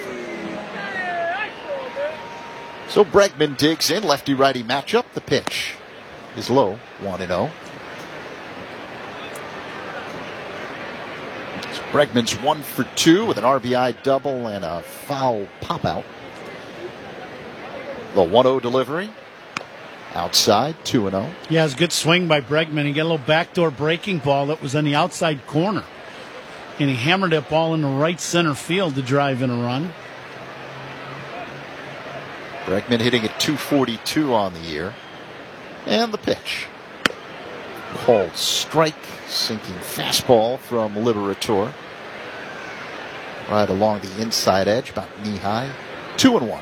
So Bregman digs in, lefty-righty matchup. The pitch is low, 1-0. So Bregman's 1 for 2 with an RBI double and a foul pop-out. The 1-0 delivery. Outside, 2-0. Yeah, it was a good swing by Bregman. He got a little backdoor breaking ball that was on the outside corner. And he hammered that ball into right center field to drive in a run. Bregman hitting at .242 on the year. And the pitch. Called strike. Sinking fastball from Liberatore. Right along the inside edge, about knee-high. 2-1.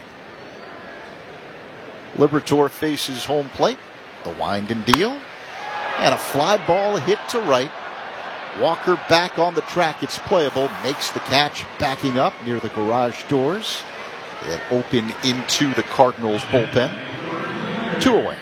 Liberatore faces home plate. The wind and deal. And a fly ball hit to right. Walker back on the track. It's playable. Makes the catch, backing up near the garage doors. That open into the Cardinals bullpen. 2 away.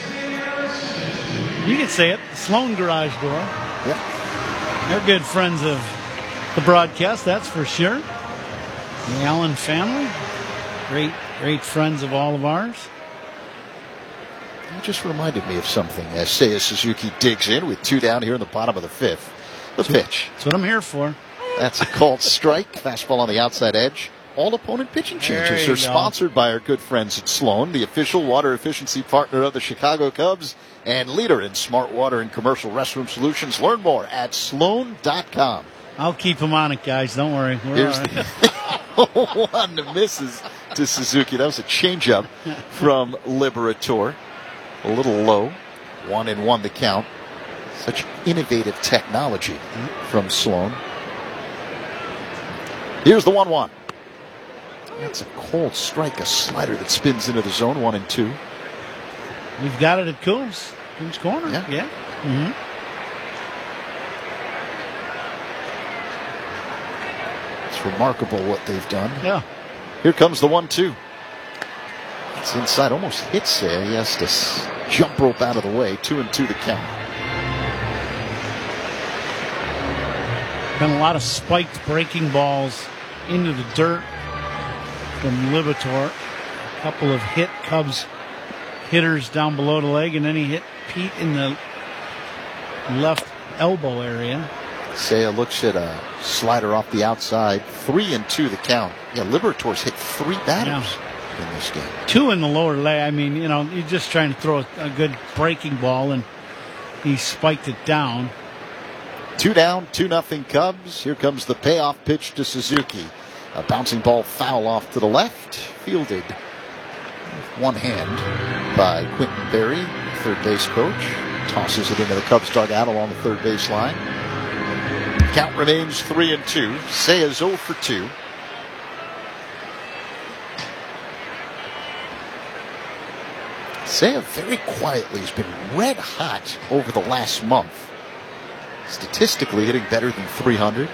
You can say it. Sloan garage door. Yeah. They're good friends of the broadcast, that's for sure. The Allen family. Great friends of all of ours. It just reminded me of something as Seiya Suzuki digs in with 2 down here in the bottom of the fifth. The pitch. That's what I'm here for. That's a called strike. Fastball on the outside edge. All opponent pitching changes are sponsored by our good friends at Sloan, the official water efficiency partner of the Chicago Cubs and leader in smart water and commercial restroom solutions. Learn more at sloan.com. I'll keep him on it, guys. Don't worry. Here's the 1 misses to Suzuki. That was a changeup from Liberatore. A little low. 1-1 the count. Such innovative technology from Sloan. Here's the 1-1. That's a cold strike, a slider that spins into the zone. 1-2. We've got it at Coombs corner. Yeah. Mm-hmm. It's remarkable what they've done. Yeah. Here comes the 1-2. It's inside, almost hits there. He has to jump rope out of the way. 2-2 the count. Been a lot of spiked breaking balls into the dirt from Liberatore. A couple of hit Cubs hitters down below the leg, and then he hit Pete in the left elbow area. Seiya looks at a slider off the outside. 3-2 the count. Yeah, Liberatore's hit 3 batters in this game. 2 in the lower leg. I mean, you're just trying to throw a good breaking ball, and he spiked it down. 2 down, 2-0 Cubs. Here comes the payoff pitch to Suzuki. A bouncing ball foul off to the left. Fielded with one hand by Quentin Berry, third base coach. Tosses it into the Cubs dugout along the third base line. Count remains 3-2. Seiya's 0 for 2. Seiya very quietly has been red hot over the last month. Statistically hitting better than 300.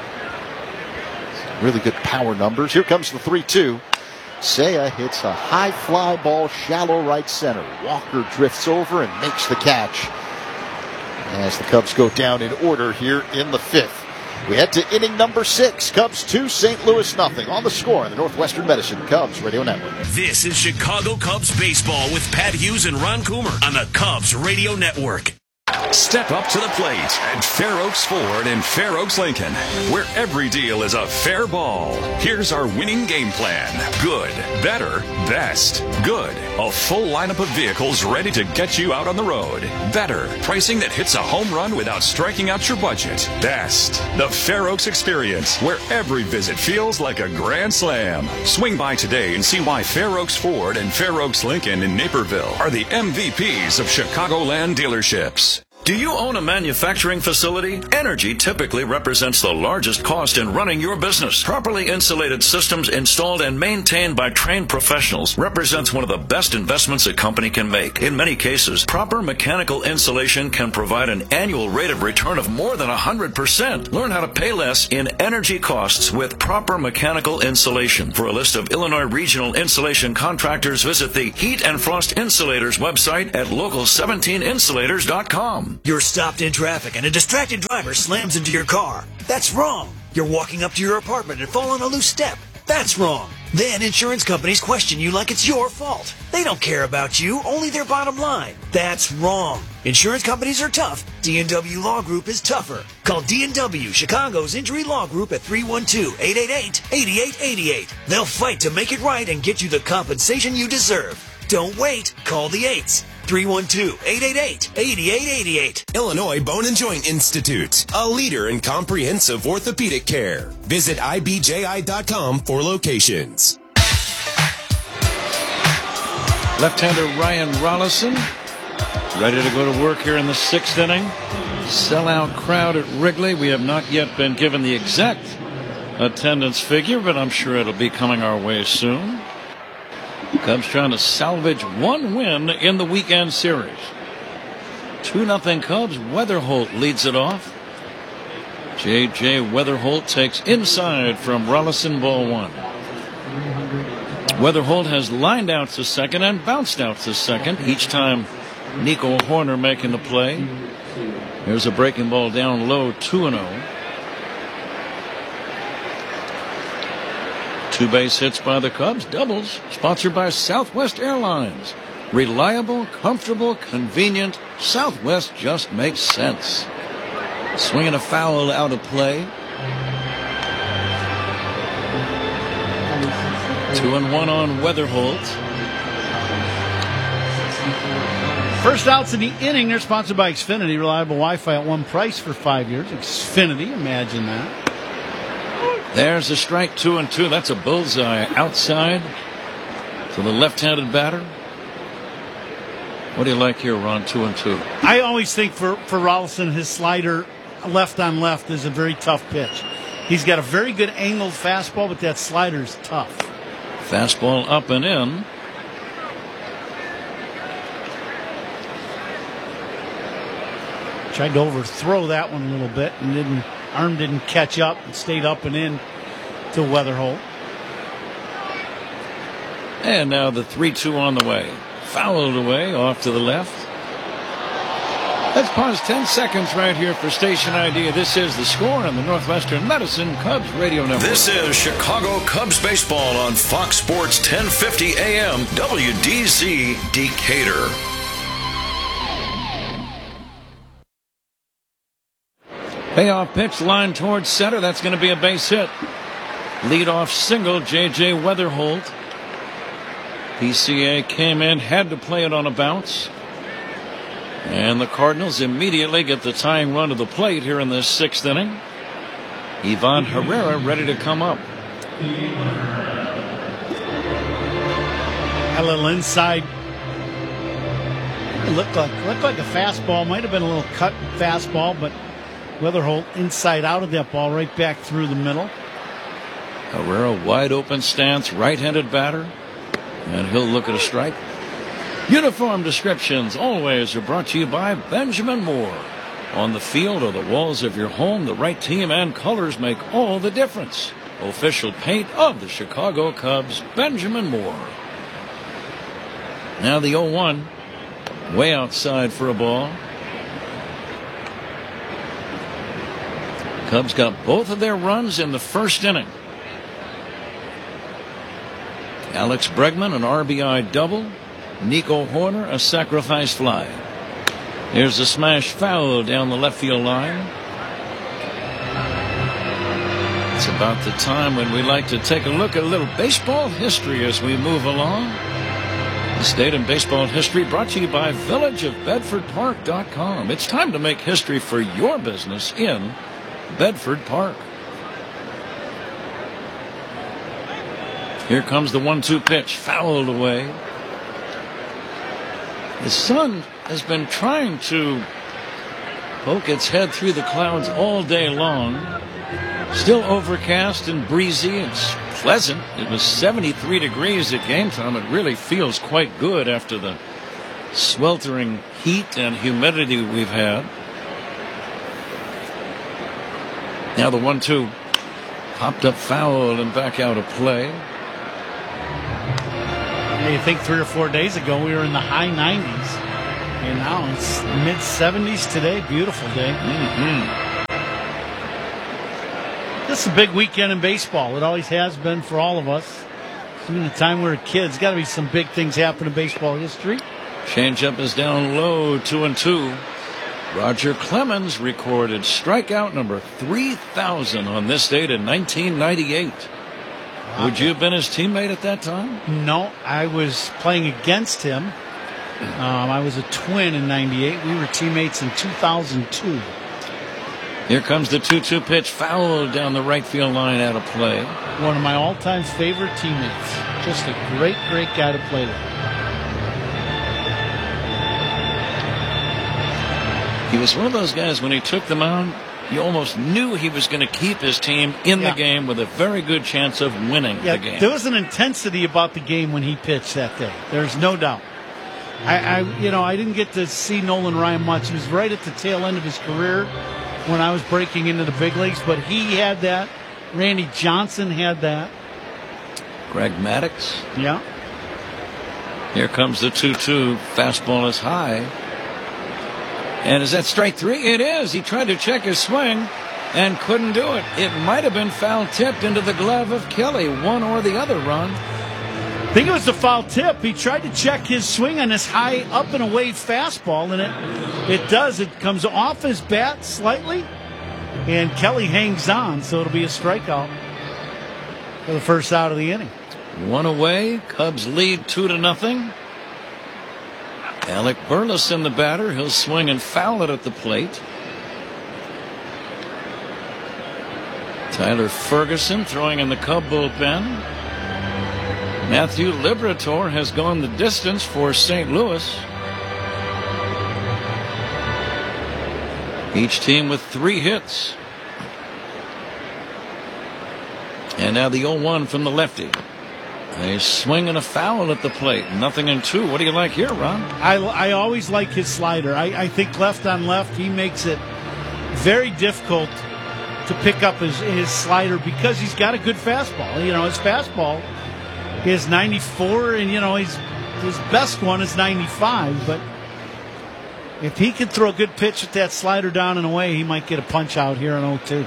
Really good power numbers. Here comes the 3-2. Seiya hits a high fly ball, shallow right center. Walker drifts over and makes the catch as the Cubs go down in order here in the fifth. We head to inning number 6. Cubs 2, St. Louis nothing. On the score on the Northwestern Medicine Cubs Radio Network. This is Chicago Cubs baseball with Pat Hughes and Ron Coomer on the Cubs Radio Network. Step up to the plate at Fair Oaks Ford and Fair Oaks Lincoln, where every deal is a fair ball. Here's our winning game plan. Good, better, best. Good, a full lineup of vehicles ready to get you out on the road. Better, pricing that hits a home run without striking out your budget. Best, the Fair Oaks experience, where every visit feels like a grand slam. Swing by today and see why Fair Oaks Ford and Fair Oaks Lincoln in Naperville are the MVPs of Chicagoland dealerships. Do you own a manufacturing facility? Energy typically represents the largest cost in running your business. Properly insulated systems installed and maintained by trained professionals represents one of the best investments a company can make. In many cases, proper mechanical insulation can provide an annual rate of return of more than 100%. Learn how to pay less in energy costs with proper mechanical insulation. For a list of Illinois regional insulation contractors, visit the Heat and Frost Insulators website at local17insulators.com. You're stopped in traffic and a distracted driver slams into your car. That's wrong. You're walking up to your apartment and fall on a loose step. That's wrong. Then insurance companies question you like it's your fault. They don't care about you, only their bottom line. That's wrong. Insurance companies are tough. D&W Law Group is tougher. Call D&W, Chicago's injury law group at 312-888-8888. They'll fight to make it right and get you the compensation you deserve. Don't wait. Call the 8s. 312-888-8888. Illinois Bone and Joint Institute, a leader in comprehensive orthopedic care. Visit IBJI.com for locations. Left-hander Ryan Rollison ready to go to work here in the 6th inning. Sellout crowd at Wrigley. We have not yet been given the exact attendance figure, but I'm sure it'll be coming our way soon. Cubs trying to salvage one win in the weekend series. 2-0 Cubs. Weatherholt leads it off. J.J. Weatherholt takes inside from Rollison, ball 1. Weatherholt has lined out to second and bounced out to second, each time Nico Horner making the play. Here's a breaking ball down low, 2-0. 2 base hits by the Cubs, doubles, sponsored by Southwest Airlines. Reliable, comfortable, convenient. Southwest just makes sense. Swinging a foul out of play. 2-1 on Weatherholt. First outs in the inning. They're sponsored by Xfinity. Reliable Wi-Fi at one price for 5 years. Xfinity, imagine that. There's a strike, 2-2. That's a bullseye outside to the left-handed batter. What do you like here, Ron? 2-2. I always think for Rollison, his slider left on left is a very tough pitch. He's got a very good angled fastball, but that slider's tough. Fastball up and in. Tried to overthrow that one a little bit and arm didn't catch up and stayed up and in to Weatherholt. And now the 3-2 on the way. Fouled away off to the left. Let's pause 10 seconds right here for station ID. This is The Score on the Northwestern Medicine Cubs Radio Network. This is Chicago Cubs baseball on Fox Sports 1050 AM WDZ Decatur. Payoff pitch line towards center. That's going to be a base hit. Leadoff single, J.J. Weatherholt. PCA came in, had to play it on a bounce. And the Cardinals immediately get the tying run to the plate here in this 6th inning. Ivan Herrera ready to come up. A little inside. It looked like a fastball. Might have been a little cut fastball, but Weatherholt inside out of that ball, right back through the middle. Herrera wide open stance, right-handed batter, and he'll look at a strike. Uniform descriptions always are brought to you by Benjamin Moore. On the field or the walls of your home, the right team and colors make all the difference. Official paint of the Chicago Cubs, Benjamin Moore. Now the 0-1, way outside for a ball. Cubs got both of their runs in the 1st inning. Alex Bregman, an RBI double. Nico Horner, a sacrifice fly. Here's a smash foul down the left field line. It's about the time when we like to take a look at a little baseball history as we move along. This date in baseball history brought to you by villageofbedfordpark.com. It's time to make history for your business in Bedford Park. Here comes the 1-2 pitch, fouled away. The sun has been trying to poke its head through the clouds all day long. Still overcast and breezy. It's pleasant. It was 73 degrees at game time. It really feels quite good after the sweltering heat and humidity we've had. Now the 1-2 popped up foul and back out of play. Yeah, you think 3 or 4 days ago we were in the high 90s, and now it's mid-70s today. Beautiful day. This is a big weekend in baseball. It always has been for all of us. Even the time we were kids, got to be some big things happen in baseball history. Changeup is down low, 2-2. Roger Clemens recorded strikeout number 3,000 on this date in 1998. Would you have been his teammate at that time? No, I was playing against him. I was a twin in 98. We were teammates in 2002. Here comes the 2-2 pitch, foul down the right field line, out of play. One of my all-time favorite teammates. Just a great, great guy to play with. He was one of those guys, when he took the mound, you almost knew he was going to keep his team in the game with a very good chance of winning the game. There was an intensity about the game when he pitched that day. There's no doubt. I didn't get to see Nolan Ryan much. He was right at the tail end of his career when I was breaking into the big leagues, but he had that. Randy Johnson had that. Greg Maddux. Yeah. Here comes the 2-2. Fastball is high. And is that strike 3? It is. He tried to check his swing and couldn't do it. It might have been foul tipped into the glove of Kelly. One or the other, Ron. I think it was the foul tip. He tried to check his swing on this high up and away fastball, and it does. It comes off his bat slightly, and Kelly hangs on, so it'll be a strikeout for the first out of the inning. One away. Cubs lead 2-0. Alec Burleson, the batter. He'll swing and foul it at the plate. Tyler Ferguson throwing in the Cub bullpen. Matthew Liberatore has gone the distance for St. Louis. Each team with 3 hits. And now the 0-1 from the lefty. A swing and a foul at the plate. 0-2. What do you like here, Ron? I always like his slider. I think left on left, he makes it very difficult to pick up his slider because he's got a good fastball. You know, his fastball is 94, and, his best one is 95. But if he can throw a good pitch with that slider down and away, he might get a punch out here in 0-2.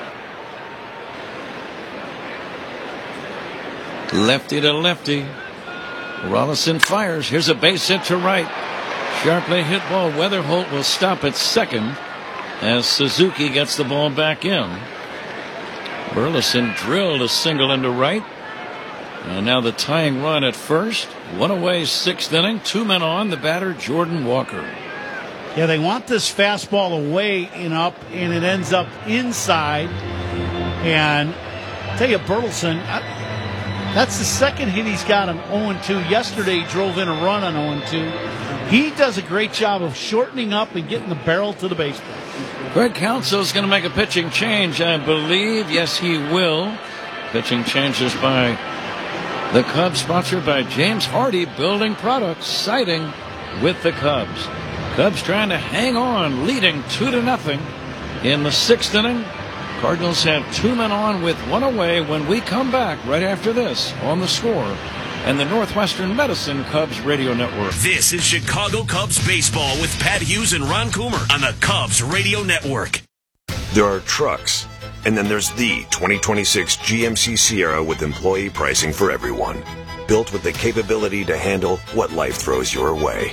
Lefty to lefty. Rollison fires. Here's a base hit to right. Sharply hit ball. Weatherholt will stop at second as Suzuki gets the ball back in. Burleson drilled a single into right. And now the tying run at first. One away, 6th inning. 2 men on. The batter, Jordan Walker. Yeah, they want this fastball away and up, and it ends up inside. And I'll tell you, Burleson, that's the second hit he's got on 0-2. Yesterday, he drove in a run on 0-2. He does a great job of shortening up and getting the barrel to the baseball. Greg Counsell is going to make a pitching change, I believe. Yes, he will. Pitching changes by the Cubs, sponsored by James Hardy Building Products, siding with the Cubs. Cubs trying to hang on, leading 2-0 in the 6th inning. Cardinals have 2 men on with 1 away when we come back right after this on The Score and the Northwestern Medicine Cubs Radio Network. This is Chicago Cubs baseball with Pat Hughes and Ron Coomer on the Cubs Radio Network. There are trucks, and then there's the 2026 GMC Sierra with employee pricing for everyone. Built with the capability to handle what life throws your way.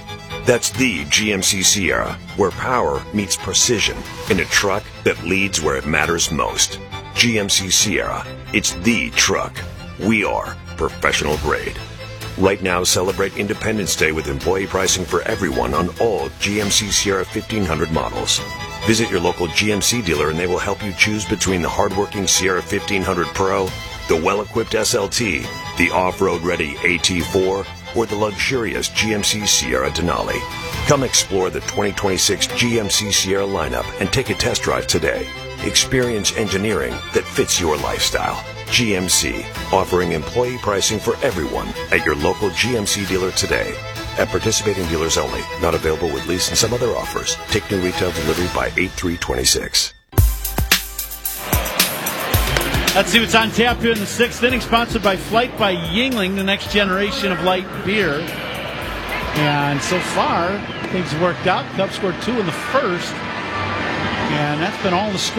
That's the GMC Sierra, where power meets precision in a truck that leads where it matters most. GMC Sierra, it's the truck. We are professional grade. Right now, celebrate Independence Day with employee pricing for everyone on all GMC Sierra 1500 models. Visit your local GMC dealer and they will help you choose between the hardworking Sierra 1500 Pro, the well-equipped SLT, the off-road ready AT4, or the luxurious GMC Sierra Denali. Come explore the 2026 GMC Sierra lineup and take a test drive today. Experience engineering that fits your lifestyle. GMC, offering employee pricing for everyone at your local GMC dealer today. At participating dealers only. Not available with lease and some other offers. Take new retail delivery by 8/3/26. Let's see what's on tap here in the sixth inning, sponsored by Flight by Yuengling, the next generation of light beer. And so far, things worked out. Cubs scored 2 in the first, and that's been all the score.